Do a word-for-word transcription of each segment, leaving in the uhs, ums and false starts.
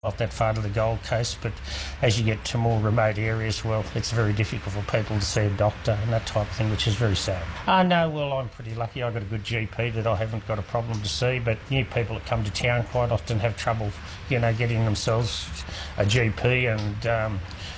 Not that far to the Gold Coast, but as you get to more remote areas, well, it's very difficult for people to see a doctor and that type of thing, which is very sad. I know, well, I'm pretty lucky. I've got a good G P that I haven't got a problem to see, but new people that come to town quite often have trouble, you know, getting themselves a G P, and um,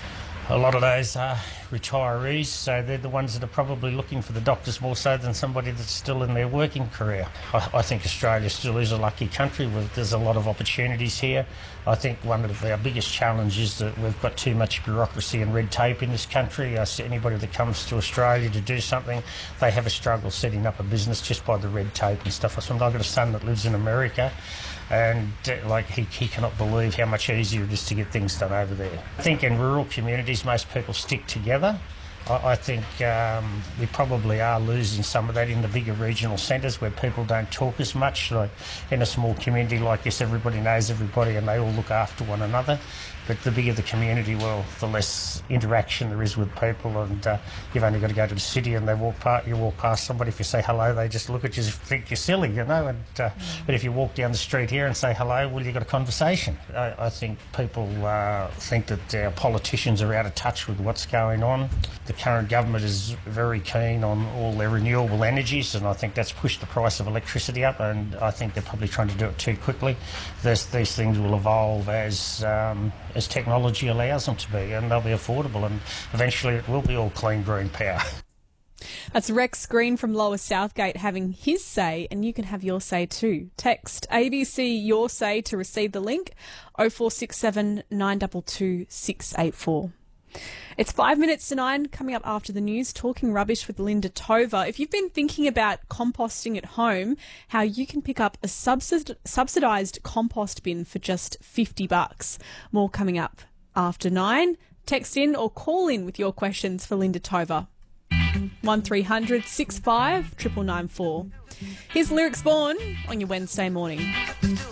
a lot of those are retirees, so they're the ones that are probably looking for the doctors more so than somebody that's still in their working career. I, I think Australia still is a lucky country. There's a lot of opportunities here. I think one of our biggest challenges is that we've got too much bureaucracy and red tape in this country. I see anybody that comes to Australia to do something, they have a struggle setting up a business just by the red tape and stuff. I've got a son that lives in America, and uh, like he, he cannot believe how much easier it is to get things done over there. I think in rural communities most people stick together. I, I think um, we probably are losing some of that in the bigger regional centres where people don't talk as much. Like in a small community like this, everybody knows everybody and they all look after one another. But the bigger the community, well, the less interaction there is with people, and uh, you've only got to go to the city and they walk past, you walk past somebody, if you say hello, they just look at you and think you're silly, you know. And uh, mm. But if you walk down the street here and say hello, well, you've got a conversation. I, I think people uh, think that our politicians are out of touch with what's going on. The current government is very keen on all their renewable energies, and I think that's pushed the price of electricity up, and I think they're probably trying to do it too quickly. This, these things will evolve as... Um, as technology allows them to be, and they'll be affordable, and eventually it will be all clean green power. That's Rex Green from Lower Southgate having his say, and you can have your say too. Text A B C Your Say to receive the link, oh four six seven, nine two two, six eight four. It's five minutes to nine, coming up after the news, Talking Rubbish with Linda Tova. If you've been thinking about composting at home, how you can pick up a subsid- subsidised compost bin for just fifty bucks. More coming up after nine. Text in or call in with your questions for Linda Tova. one three hundred, six five, nine nine nine four. Here's Lyrics Born on your Wednesday morning.